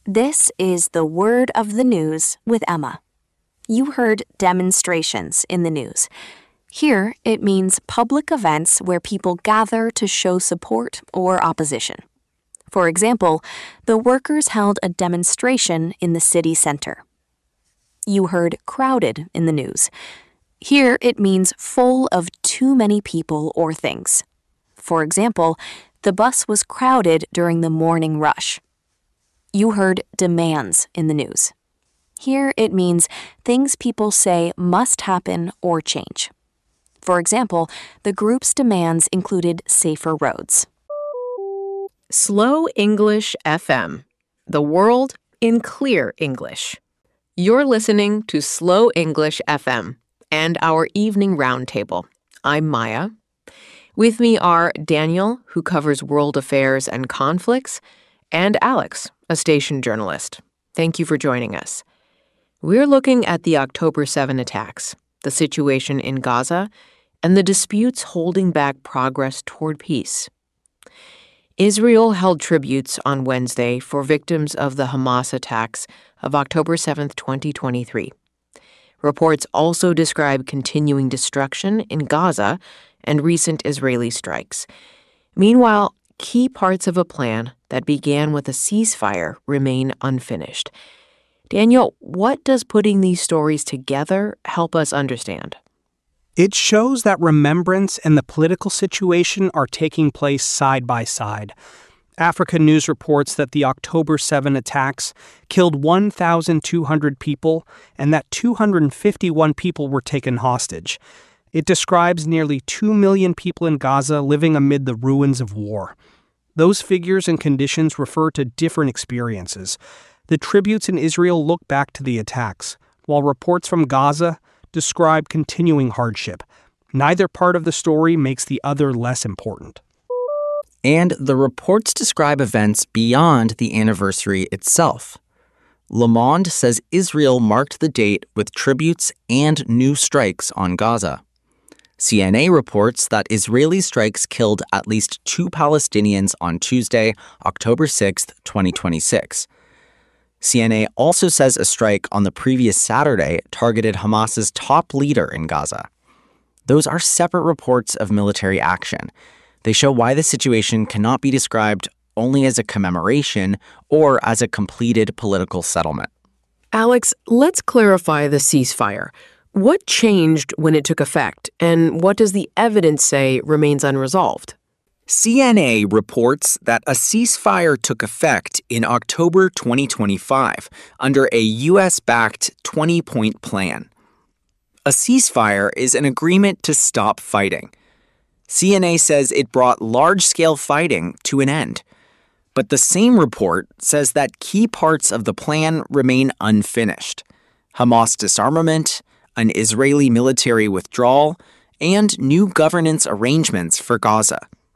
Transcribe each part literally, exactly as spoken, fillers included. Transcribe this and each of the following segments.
This is the word of the news with Emma. You heard demonstrations in the news. Here, it means public events where people gather to show support or opposition. For example, the workers held a demonstration in the city center. You heard crowded in the news. Here, it means full of too many people or things. For example, the bus was crowded during the morning rush. You heard demands in the news. Here, it means things people say must happen or change. For example, the group's demands included safer roads. Slow English F M, the world in clear English. You're listening to Slow English F M and our evening roundtable. I'm Maya. With me are Daniel, who covers world affairs and conflicts, and Alex, a station journalist. Thank you for joining us. We're looking at the October seventh attacks, the situation in Gaza, and the disputes holding back progress toward peace. Israel held tributes on Wednesday for victims of the Hamas attacks of October seventh, twenty twenty-three. Reports also describe continuing destruction in Gaza and recent Israeli strikes. Meanwhile, key parts of a plan that began with a ceasefire remain unfinished. Daniel, what does putting these stories together help us understand? It shows that remembrance and the political situation are taking place side by side. Africa News reports that the October seventh attacks killed one thousand two hundred people and that two hundred fifty-one people were taken hostage. It describes nearly two million people in Gaza living amid the ruins of war. Those figures and conditions refer to different experiences. The tributes in Israel look back to the attacks, while reports from Gaza describe continuing hardship. Neither part of the story makes the other less important. And the reports describe events beyond the anniversary itself. Le Monde says Israel marked the date with tributes and new strikes on Gaza. C N A reports that Israeli strikes killed at least two Palestinians on Tuesday, October sixth, twenty twenty-six. C N A also says a strike on the previous Saturday targeted Hamas's top leader in Gaza. Those are separate reports of military action. They show why the situation cannot be described only as a commemoration or as a completed political settlement. Alex, let's clarify the ceasefire. What changed when it took effect, and what does the evidence say remains unresolved? C N A reports that a ceasefire took effect in October twenty twenty-five under a U S-backed twenty-point plan. A ceasefire is an agreement to stop fighting. C N A says it brought large-scale fighting to an end. But the same report says that key parts of the plan remain unfinished. Hamas disarmament, an Israeli military withdrawal, and new governance arrangements for Gaza.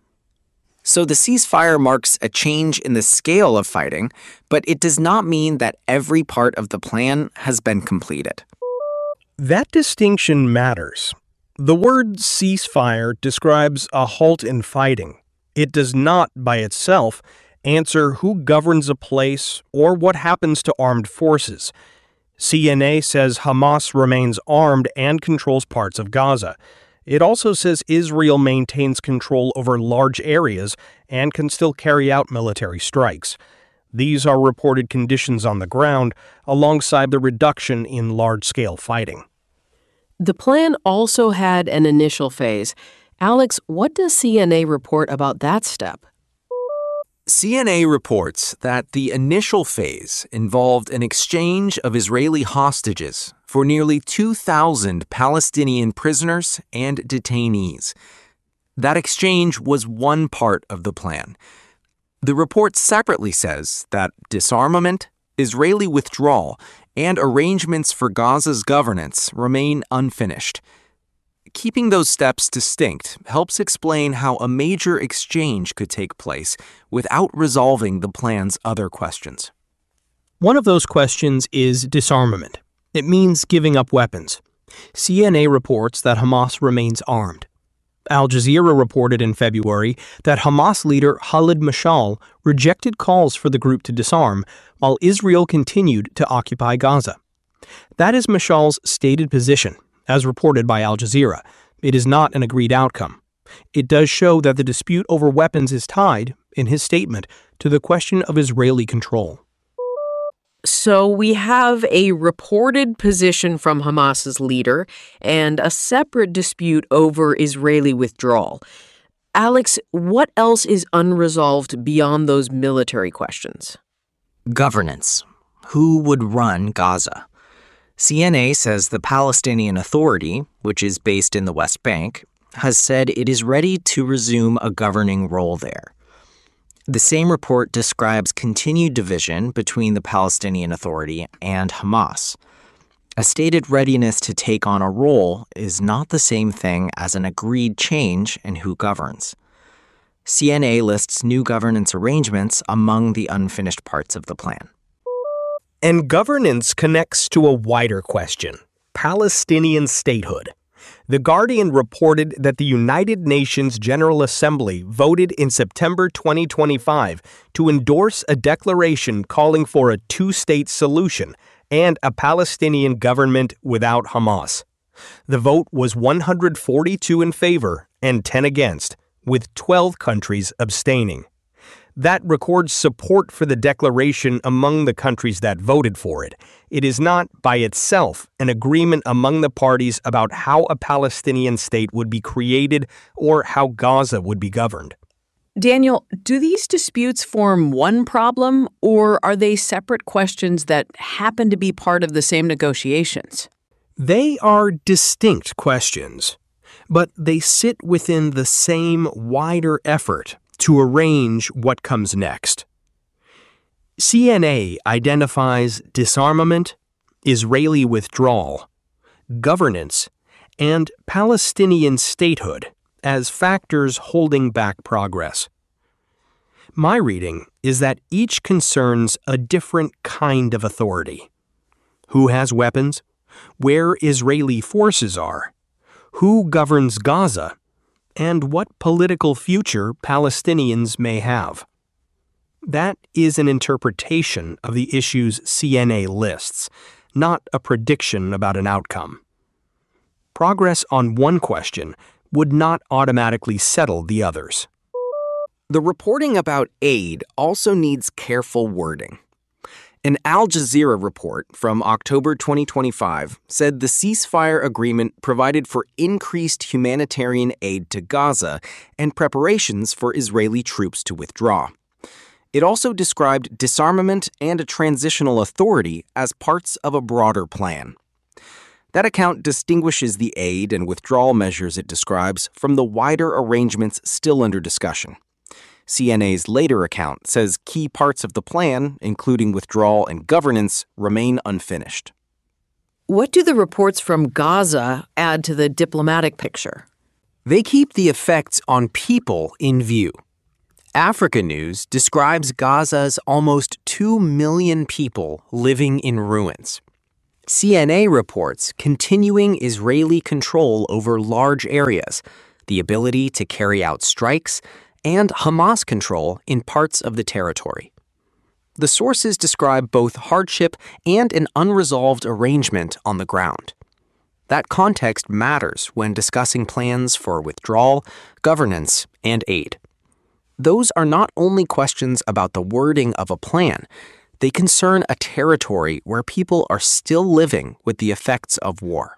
So the ceasefire marks a change in the scale of fighting, but it does not mean that every part of the plan has been completed. That distinction matters. The word ceasefire describes a halt in fighting. It does not, by itself, answer who governs a place or what happens to armed forces. C N A says Hamas remains armed and controls parts of Gaza. It also says Israel maintains control over large areas and can still carry out military strikes. These are reported conditions on the ground, alongside the reduction in large-scale fighting. The plan also had an initial phase. Alex, what does C N A report about that step? C N A reports that the initial phase involved an exchange of Israeli hostages for nearly two thousand Palestinian prisoners and detainees. That exchange was one part of the plan. The report separately says that disarmament, Israeli withdrawal, and arrangements for Gaza's governance remain unfinished. Keeping those steps distinct helps explain how a major exchange could take place without resolving the plan's other questions. One of those questions is disarmament. It means giving up weapons. C N A reports that Hamas remains armed. Al Jazeera reported in February that Hamas leader Khalid Mashal rejected calls for the group to disarm, while Israel continued to occupy Gaza. That is Mashal's stated position, as reported by Al Jazeera. It is not an agreed outcome. It does show that the dispute over weapons is tied, in his statement, to the question of Israeli control. So we have a reported position from Hamas's leader and a separate dispute over Israeli withdrawal. Alex, what else is unresolved beyond those military questions? Governance. Who would run Gaza? C N A says the Palestinian Authority, which is based in the West Bank, has said it is ready to resume a governing role there. The same report describes continued division between the Palestinian Authority and Hamas. A stated readiness to take on a role is not the same thing as an agreed change in who governs. C N A lists new governance arrangements among the unfinished parts of the plan. And governance connects to a wider question: Palestinian statehood. The Guardian reported that the United Nations General Assembly voted in September twenty twenty-five to endorse a declaration calling for a two-state solution and a Palestinian government without Hamas. The vote was one hundred forty-two in favor and ten against, with twelve countries abstaining. That records support for the declaration among the countries that voted for it. It is not, by itself, an agreement among the parties about how a Palestinian state would be created or how Gaza would be governed. Daniel, do these disputes form one problem, or are they separate questions that happen to be part of the same negotiations? They are distinct questions, but they sit within the same wider effort to arrange what comes next. C N A identifies disarmament, Israeli withdrawal, governance, and Palestinian statehood as factors holding back progress. My reading is that each concerns a different kind of authority. Who has weapons? Where Israeli forces are? Who governs Gaza? And what political future Palestinians may have. That is an interpretation of the issues C N A lists, not a prediction about an outcome. Progress on one question would not automatically settle the others. The reporting about aid also needs careful wording. An Al Jazeera report from October twenty twenty-five said the ceasefire agreement provided for increased humanitarian aid to Gaza and preparations for Israeli troops to withdraw. It also described disarmament and a transitional authority as parts of a broader plan. That account distinguishes the aid and withdrawal measures it describes from the wider arrangements still under discussion. C N A's later account says key parts of the plan, including withdrawal and governance, remain unfinished. What do the reports from Gaza add to the diplomatic picture? They keep the effects on people in view. Africa News describes Gaza's almost two million people living in ruins. C N A reports continuing Israeli control over large areas, the ability to carry out strikes, and Hamas control in parts of the territory. The sources describe both hardship and an unresolved arrangement on the ground. That context matters when discussing plans for withdrawal, governance, and aid. Those are not only questions about the wording of a plan, they concern a territory where people are still living with the effects of war.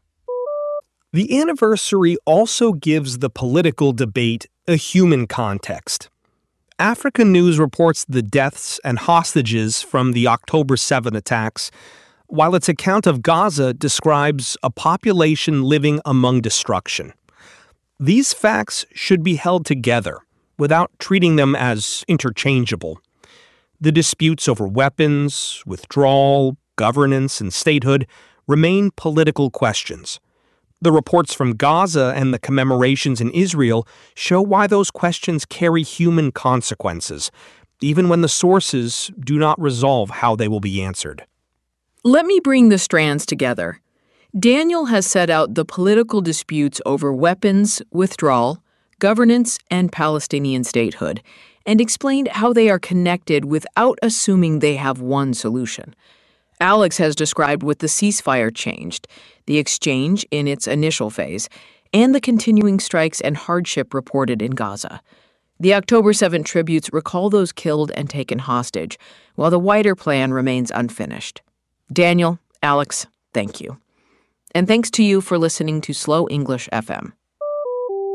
The anniversary also gives the political debate a human context. Africa News reports the deaths and hostages from the October seventh attacks, while its account of Gaza describes a population living among destruction. These facts should be held together without treating them as interchangeable. The disputes over weapons, withdrawal, governance, and statehood remain political questions. The reports from Gaza and the commemorations in Israel show why those questions carry human consequences, even when the sources do not resolve how they will be answered. Let me bring the strands together. Daniel has set out the political disputes over weapons, withdrawal, governance, and Palestinian statehood, and explained how they are connected without assuming they have one solution. Alex has described what the ceasefire changed, the exchange in its initial phase, and the continuing strikes and hardship reported in Gaza. The October seventh tributes recall those killed and taken hostage, while the wider plan remains unfinished. Daniel, Alex, thank you. And thanks to you for listening to Slow English F M.